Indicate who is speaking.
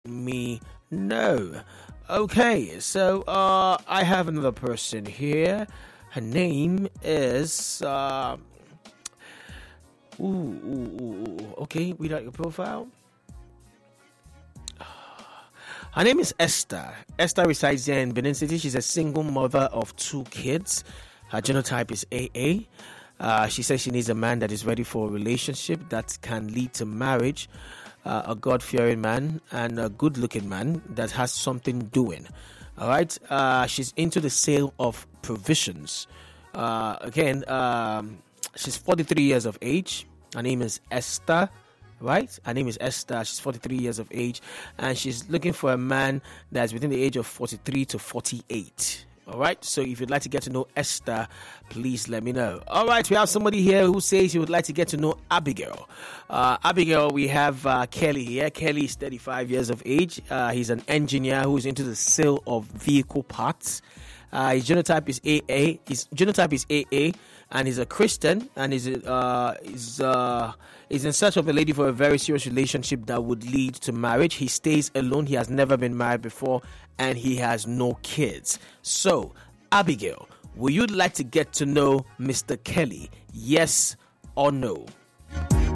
Speaker 1: me know. Okay, so I have another person here. Her name is okay, we got your profile. Her name is Esther. Esther resides here in Benin City. She's a single mother of 2 kids. Her genotype is AA. She says she needs a man that is ready for a relationship that can lead to marriage, a God-fearing man, and a good-looking man that has something doing. All right. She's into the sale of provisions. She's 43 years of age. Her name is Esther. Right? Her name is Esther. She's 43 years of age, and she's looking for a man that's within the age of 43 to 48. All right. So if you'd like to get to know Esther, please let me know. All right. We have somebody here who says he would like to get to know Abigail. Abigail, we have Kelly here. Kelly is 35 years of age. He's an engineer who is into the sale of vehicle parts. His genotype is AA. And he's a Christian, and he's in search of a lady for a very serious relationship that would lead to marriage. He stays alone. He has never been married before, and he has no kids. So, Abigail, would you like to get to know Mr. Kelly? Yes or no?